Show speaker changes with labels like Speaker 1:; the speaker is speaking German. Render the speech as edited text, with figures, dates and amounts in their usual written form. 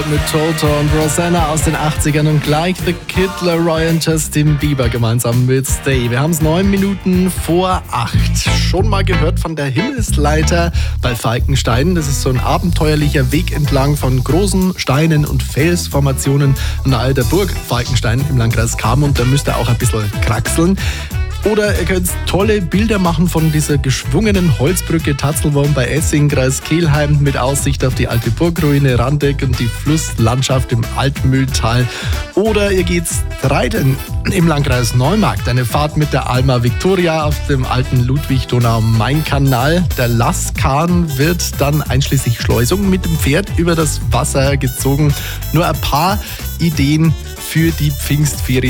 Speaker 1: mit Toto und Rosanna aus den 80ern und gleich The Kid Laroi und Justin Bieber gemeinsam mit Stay. Wir haben es 9 Minuten vor 8. Schon mal gehört von der Himmelsleiter bei Falkenstein. Das ist so ein abenteuerlicher Weg entlang von großen Steinen und Felsformationen nahe der Burg Falkenstein im Landkreis Cham, und da müsst ihr auch ein bisschen kraxeln. Oder ihr könnt tolle Bilder machen von dieser geschwungenen Holzbrücke Tatzelwurm bei Essing, Kreis Kelheim, mit Aussicht auf die alte Burgruine Randeck und die Flusslandschaft im Altmühltal. Oder ihr geht reiten im Landkreis Neumarkt. Eine Fahrt mit der Alma Victoria auf dem alten Ludwig-Donau-Main-Kanal. Der Lasskahn wird dann einschließlich Schleusung mit dem Pferd über das Wasser gezogen. Nur ein paar Ideen für die Pfingstferien.